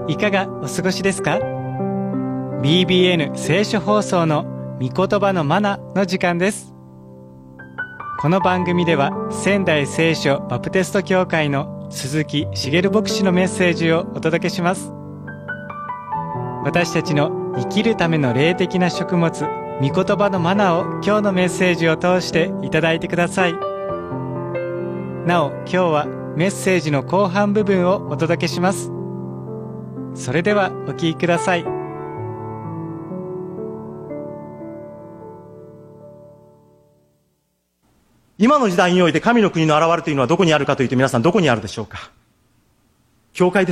いかがお過ごしですか？ BBN 聖書放送の御言葉のマナの時間です。この番組では仙台聖書バプテスト教会の鈴木茂牧師のメッセージをお届けします。私たちの生きるための霊的な食物、御言葉のマナを今日のメッセージを通していただいてください。なお、今日はメッセージの後半部分をお届けします。それではお聞きください。 今の時代において神の国の現れというのはどこにあるかというと、皆さんどこにあるでしょうか？教会です。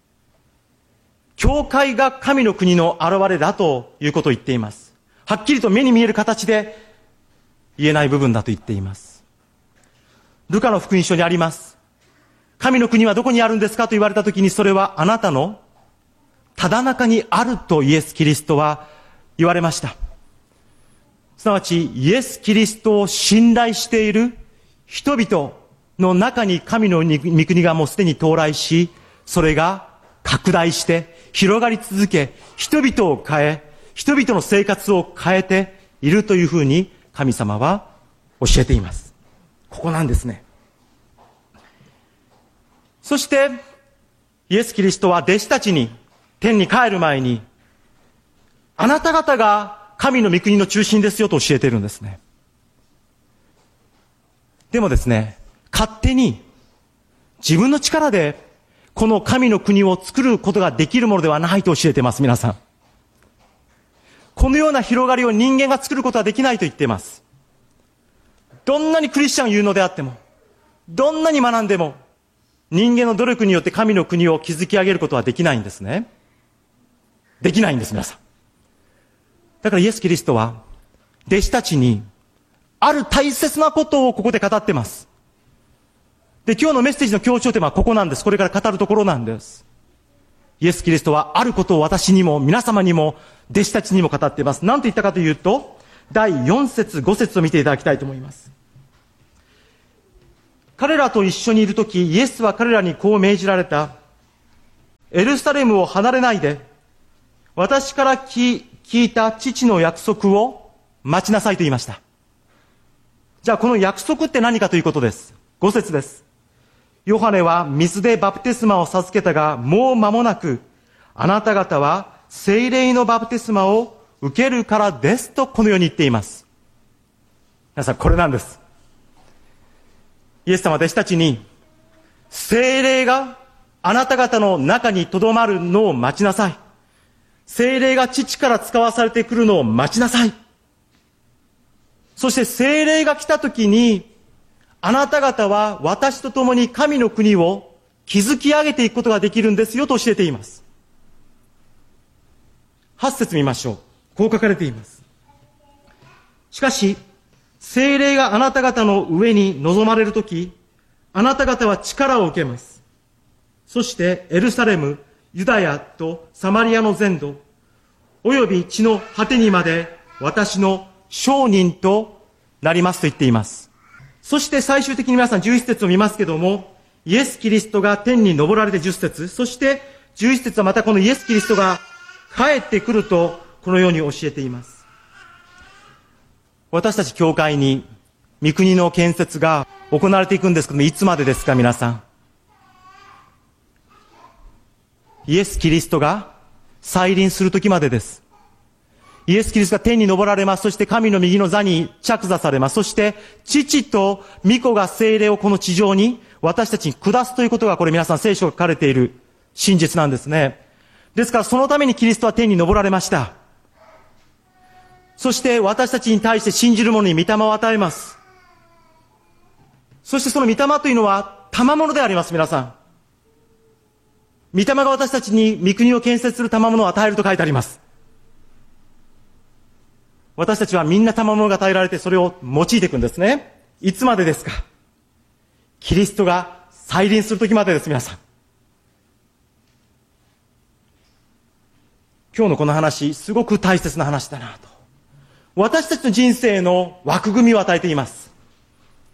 教会が神の国の現れだということを言っています。はっきりと目に見える形で言えない部分だと言っています。ルカの福音書にあります。神の国はどこにあるんですかと言われたときに、それはあなたのただ中にあるとイエス・キリストは言われました。すなわちイエス・キリストを信頼している人々の中に神の御国がもうすでに到来し、それが拡大して広がり続け、人々を変え、人々の生活を変えているというふうに神様は教えています。ここなんですね。そしてイエス・キリストは弟子たちに天に帰る前に、あなた方が神の御国の中心ですよと教えているんですね。でもですね、勝手に自分の力でこの神の国を作ることができるものではないと教えています。皆さん、このような広がりを人間が作ることはできないと言っています。どんなにクリスチャンを言うのであっても、どんなに学んでも、人間の努力によって神の国を築き上げることはできないんですね。できないんです、皆さん。だからイエス・キリストは弟子たちにある大切なことをここで語っています。で、今日のメッセージの強調テーマはここなんです。これから語るところなんです。イエス・キリストはあることを私にも皆様にも弟子たちにも語っています。何と言ったかというと、第4節5節を見ていただきたいと思います。彼らと一緒にいるとき、イエスは彼らにこう命じられた。エルサレムを離れないで、私から聞いた父の約束を待ちなさいと言いました。じゃあこの約束って何かということです。5節です。ヨハネは水でバプテスマを授けたが、もう間もなくあなた方は聖霊のバプテスマを受けるからですとこのように言っています。皆さん、これなんです。イエス様は弟子たちに、聖霊があなた方の中に留まるのを待ちなさい。聖霊が父から使わされてくるのを待ちなさい。そして聖霊が来たときに、あなた方は私と共に神の国を築き上げていくことができるんですよと教えています。8節見ましょう。こう書かれています。しかし、聖霊があなた方の上に臨まれるとき、あなた方は力を受けます。そしてエルサレム、ユダヤとサマリアの全土、および地の果てにまで私の証人となりますと言っています。そして最終的に皆さん11節を見ますけども、イエス・キリストが天に昇られて10節、そして11節はまたこのイエス・キリストが帰ってくるとこのように教えています。私たち教会に御国の建設が行われていくんですけども、いつまでですか皆さん？イエス・キリストが再臨する時までです。イエス・キリストが天に昇られます。そして神の右の座に着座されます。そして父と御子が聖霊をこの地上に私たちに下すということが、これ皆さん聖書が書かれている真実なんですね。ですからそのためにキリストは天に昇られました。そして私たちに対して信じる者に御霊を与えます。そしてその御霊というのは賜物であります。皆さん、御霊が私たちに御国を建設する賜物を与えると書いてあります。私たちはみんな賜物が与えられて、それを用いていくんですね。いつまでですか？キリストが再臨する時までです。皆さん、今日のこの話、すごく大切な話だなと。私たちの人生の枠組みを与えています。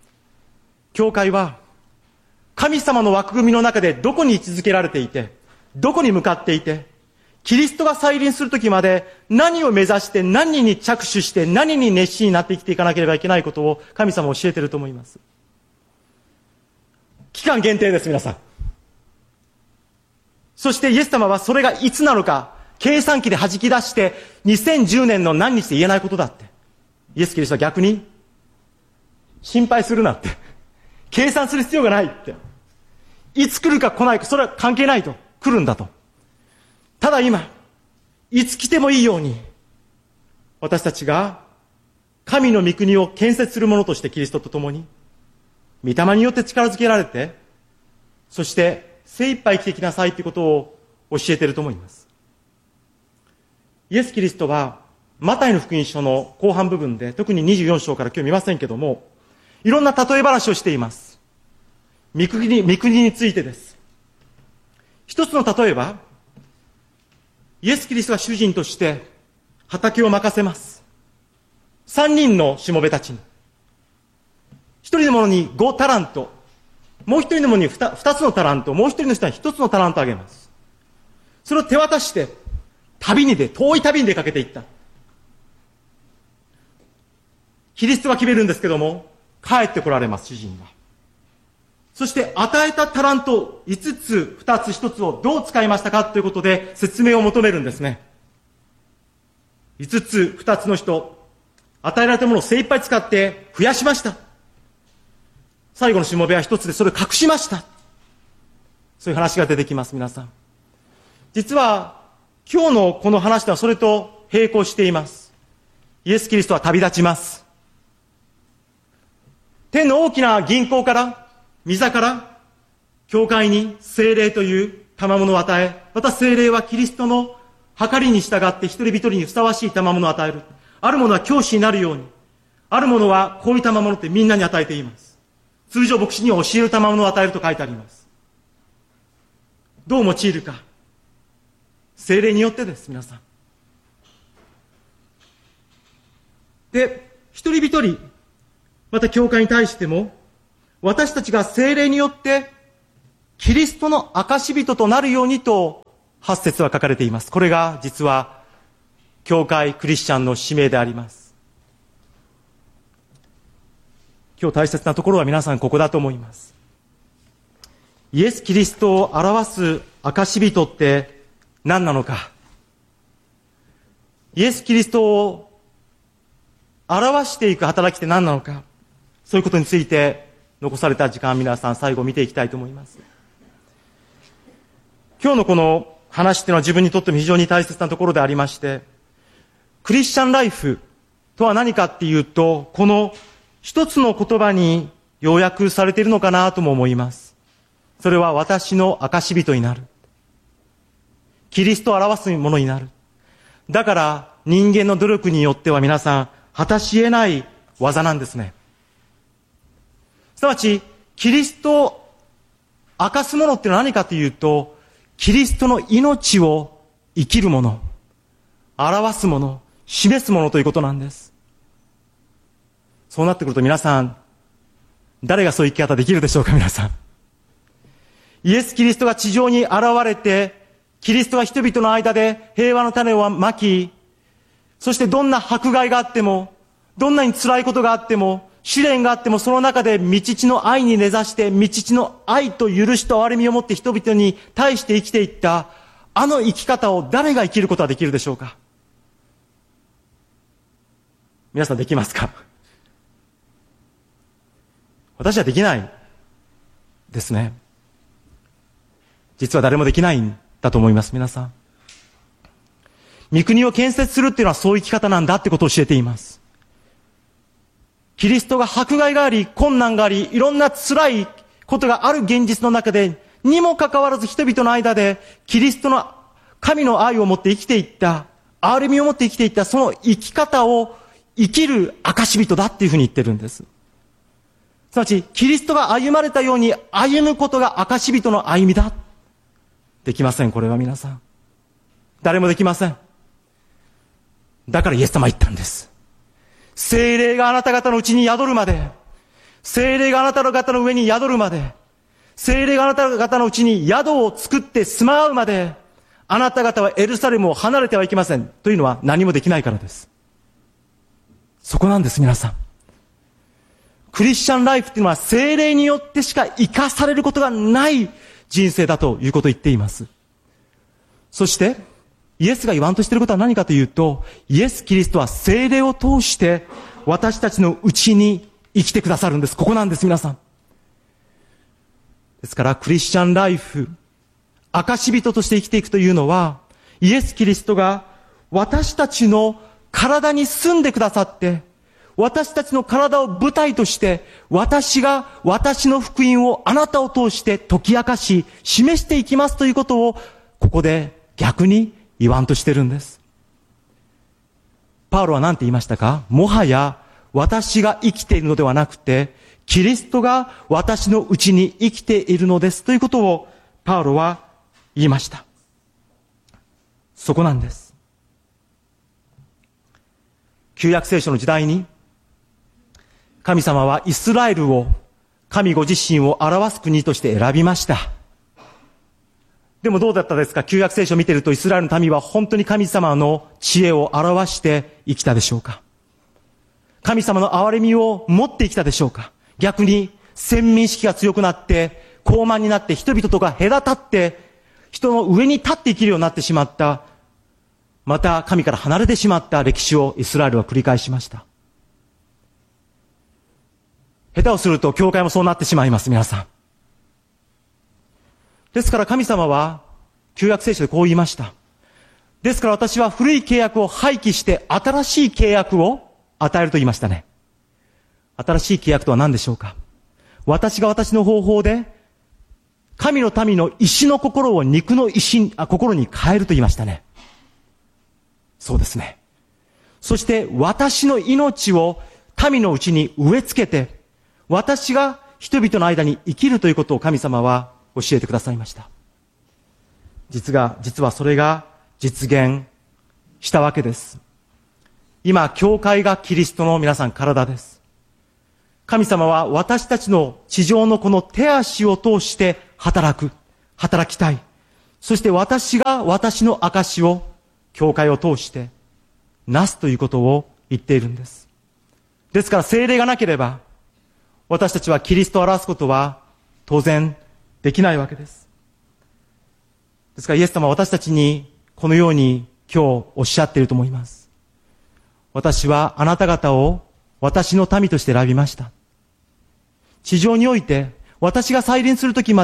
教会は神様の枠組みの中でどこに位置づけられていて、 どこに向かっていて、キリストが再臨するときまで何を目指して何に着手して何に熱心になって生きていかなければいけないことを神様は教えていると思います。期間限定です、皆さん。そしてイエス様はそれがいつなのか、計算機で弾き出して2010年の何日で言えないことだって。イエス・キリストは逆に心配するなって。計算する必要がないって。いつ来るか来ないか、それは関係ないと。来るんだと。ただ今、いつ来てもいいように、私たちが神の御国を建設する者としてキリストと共に、御霊によって力づけられて、そして精一杯生きていきなさいということを教えていると思います。イエス・キリストは、マタイの福音書の後半部分で、特に24章から今日見ませんけども、いろんな例え話をしています。御国についてです。一つの例えば、イエス・キリストが主人として畑を任せます。3人のしもべたちに。一人の者に5タラント、もう一人の者に 2つのタラント、もう一人の人に1つのタラントあげます。それを手渡して、遠い旅に出かけていった。キリストが決めるんですけども、帰ってこられます、主人は。そして与えたタラント5つ、2つ、1つをどう使いましたかということで説明を求めるんですね。5つ、2つの人、与えられたものを精一杯使って増やしました。最後のしもべは1つでそれを隠しました。そういう話が出てきます、皆さん。実は今日のこの話ではそれと並行しています。イエス・キリストは旅立ちます。天の大きな銀行から、御座から、教会に聖霊という賜物を与え、また聖霊はキリストの計りに従って一人一人にふさわしい賜物を与える。あるものは教師になるように、あるものはこういう賜物ってみんなに与えています。通常牧師には教える賜物を与えると書いてあります。どう用いるか。聖霊によってです、皆さん。で、一人一人、また教会に対しても、私たちが聖霊によってキリストの証人となるようにと8節は書かれています。これが実は教会クリスチャンの使命であります。今日大切なところは皆さんここだと思います。イエス・キリストを表す証人って何なのか。イエス・キリストを表していく働きって何なのか。そういうことについて残された時間、皆さん最後見ていきたいと思います。今日のこの話っていうのは自分にとっても非常に大切なところでありまして、クリスチャンライフとは何かっていうと、この一つの言葉に要約されているのかなとも思います。それは私の証人になる。キリストを表すものになる。だから人間の努力によっては皆さん果たし得ない技なんですね。すなわち、キリストを明かすものって何かというと、キリストの命を生きるもの、表すもの、示すものということなんです。そうなってくると皆さん、誰がそういう生き方できるでしょうか、皆さん。イエス・キリストが地上に現れて、キリストが人々の間で平和の種をまき、そしてどんな迫害があっても、どんなに辛いことがあっても、試練があってもその中で御父の愛に根ざして、御父の愛と許しと憐れみを持って人々に対して生きていった、あの生き方を誰が生きることができるでしょうか。皆さんできますか？私はできないですね。実は誰もできないんだと思います、皆さん。御国を建設するっていうのはそういう生き方なんだってことを教えています。キリストが迫害があり、困難があり、いろんな辛いことがある現実の中で、にもかかわらず人々の間で、キリストの神の愛を持って生きていった、憐れみを持って生きていった、その生き方を生きる証人だっていうふうに言ってるんです。すなわち、キリストが歩まれたように歩むことが証人の歩みだ。できません、これは皆さん。誰もできません。だからイエス様は言ったんです。聖霊があなた方のうちに宿るまで、聖霊があなた方の上に宿るまで、 聖霊があなた方のうちに宿を作って住まうまで、あなた方はエルサレムを離れてはいけません。というのは何もできないからです。そこなんです、皆さん。クリスチャンライフっていうのは聖霊によってしか生かされることがない人生だということを言っています。そして、イエスが言わんとしていることは何かというと、イエス・キリストは聖霊を通して私たちのうちに生きてくださるんです。ここなんです、皆さん。ですから、クリスチャンライフ、証人として生きていくというのは、イエス・キリストが私たちの体に住んでくださって、私たちの体を舞台として、私が私の福音をあなたを通して解き明かし、示していきますということを、ここで逆に言わんとしてるんです。パウロは何て言いましたか？もはや私が生きているのではなくて、キリストが私のうちに生きているのですということをパウロは言いました。そこなんです。旧約聖書の時代に、神様はイスラエルを神ご自身を表す国として選びました。でもどうだったですか？旧約聖書を見ているとイスラエルの民は本当に神様の知恵を表して生きたでしょうか？神様の憐れみを持って生きたでしょうか？逆に先民意識が強くなって傲慢になって人々とか隔たって人の上に立って生きるようになってしまった、また神から離れてしまった歴史をイスラエルは繰り返しました。下手をすると教会もそうなってしまいます、皆さん。ですから神様は旧約聖書でこう言いました。ですから私は古い契約を廃棄して新しい契約を与えると言いましたね。新しい契約とは何でしょうか？私が私の方法で神の民の石の心を肉の心に変えると言いましたね。そうですね。そして私の命を民のうちに植え付けて、私が人々の間に生きるということを神様は教えてくださいました。実はそれが実現したわけです。今、教会がキリストの皆さん体です。神様は私たちの地上のこの手足を通して働きたい。そして私が私の証を教会を通してなすということを言っているんです。ですから聖霊がなければ私たちはキリストを表すことは当然できないわけです。ですからイエス様は私たちにこのように今日おっしゃっていると思います。私はあなた方を私の民として選びました。地上において私が再臨するときまで